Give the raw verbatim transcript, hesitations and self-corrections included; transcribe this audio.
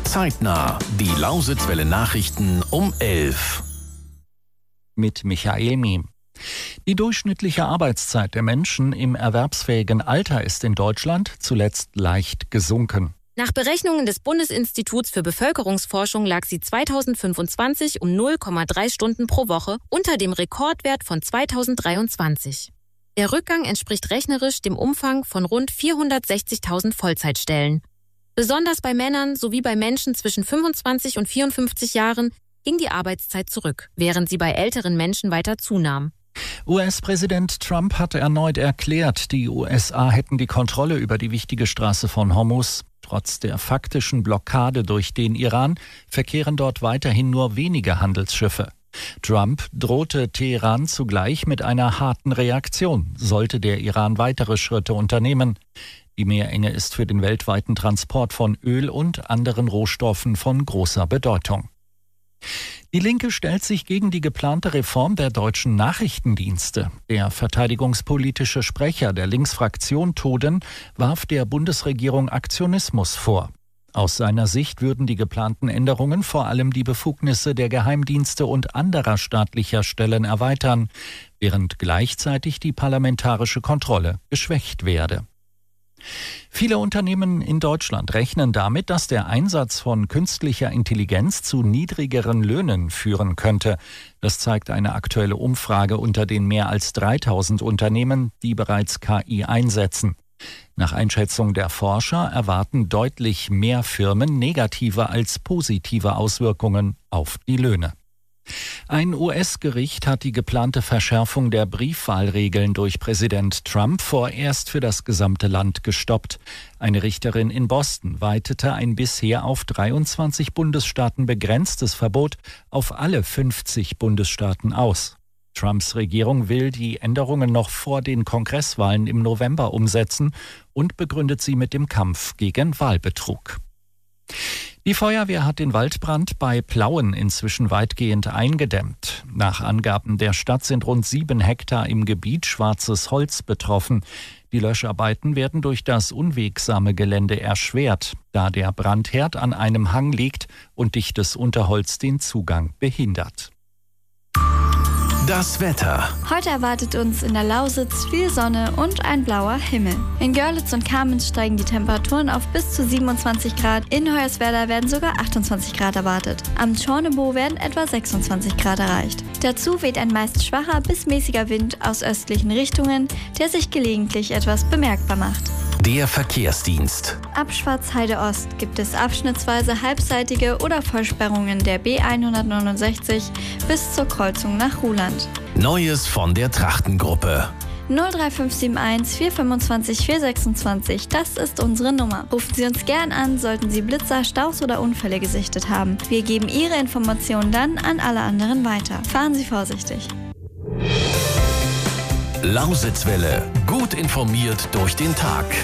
Zeitnah, die Lausitzwelle Nachrichten um elf. Mit Michael Miem. Die durchschnittliche Arbeitszeit der Menschen im erwerbsfähigen Alter ist in Deutschland zuletzt leicht gesunken. Nach Berechnungen des Bundesinstituts für Bevölkerungsforschung lag sie zweitausendfünfundzwanzig um null Komma drei Stunden pro Woche unter dem Rekordwert von zweitausenddreiundzwanzig. Der Rückgang entspricht rechnerisch dem Umfang von rund vierhundertsechzigtausend Vollzeitstellen. Besonders bei Männern sowie bei Menschen zwischen fünfundzwanzig und vierundfünfzig Jahren ging die Arbeitszeit zurück, während sie bei älteren Menschen weiter zunahm. U S-Präsident Trump hat erneut erklärt, die U S A hätten die Kontrolle über die wichtige Straße von Hormuz. Trotz der faktischen Blockade durch den Iran verkehren dort weiterhin nur wenige Handelsschiffe. Trump drohte Teheran zugleich mit einer harten Reaktion, sollte der Iran weitere Schritte unternehmen. Die Meerenge ist für den weltweiten Transport von Öl und anderen Rohstoffen von großer Bedeutung. Die Linke stellt sich gegen die geplante Reform der deutschen Nachrichtendienste. Der verteidigungspolitische Sprecher der Linksfraktion Toden warf der Bundesregierung Aktionismus vor. Aus seiner Sicht würden die geplanten Änderungen vor allem die Befugnisse der Geheimdienste und anderer staatlicher Stellen erweitern, während gleichzeitig die parlamentarische Kontrolle geschwächt werde. Viele Unternehmen in Deutschland rechnen damit, dass der Einsatz von künstlicher Intelligenz zu niedrigeren Löhnen führen könnte. Das zeigt eine aktuelle Umfrage unter den mehr als dreitausend Unternehmen, die bereits K I einsetzen. Nach Einschätzung der Forscher erwarten deutlich mehr Firmen negative als positive Auswirkungen auf die Löhne. Ein U S-Gericht hat die geplante Verschärfung der Briefwahlregeln durch Präsident Trump vorerst für das gesamte Land gestoppt. Eine Richterin in Boston weitete ein bisher auf dreiundzwanzig Bundesstaaten begrenztes Verbot auf alle fünfzig Bundesstaaten aus. Trumps Regierung will die Änderungen noch vor den Kongresswahlen im November umsetzen und begründet sie mit dem Kampf gegen Wahlbetrug. Die Feuerwehr hat den Waldbrand bei Plauen inzwischen weitgehend eingedämmt. Nach Angaben der Stadt sind rund sieben Hektar im Gebiet schwarzes Holz betroffen. Die Löscharbeiten werden durch das unwegsame Gelände erschwert, da der Brandherd an einem Hang liegt und dichtes Unterholz den Zugang behindert. Das Wetter. Heute erwartet uns in der Lausitz viel Sonne und ein blauer Himmel. In Görlitz und Kamenz steigen die Temperaturen auf bis zu siebenundzwanzig Grad. In Hoyerswerda werden sogar achtundzwanzig Grad erwartet. Am Tschornebo werden etwa sechsundzwanzig Grad erreicht. Dazu weht ein meist schwacher bis mäßiger Wind aus östlichen Richtungen, der sich gelegentlich etwas bemerkbar macht. Der Verkehrsdienst. Ab Schwarzheide Ost gibt es abschnittsweise halbseitige oder Vollsperrungen der B hundertneunundsechzig bis zur Kreuzung nach Ruhland. Neues von der Trachtengruppe. null drei fünf sieben eins vier fünfundzwanzig vier sechsundzwanzig, das ist unsere Nummer. Rufen Sie uns gern an, sollten Sie Blitzer, Staus oder Unfälle gesichtet haben. Wir geben Ihre Informationen dann an alle anderen weiter. Fahren Sie vorsichtig. Lausitzwelle. Gut informiert durch den Tag.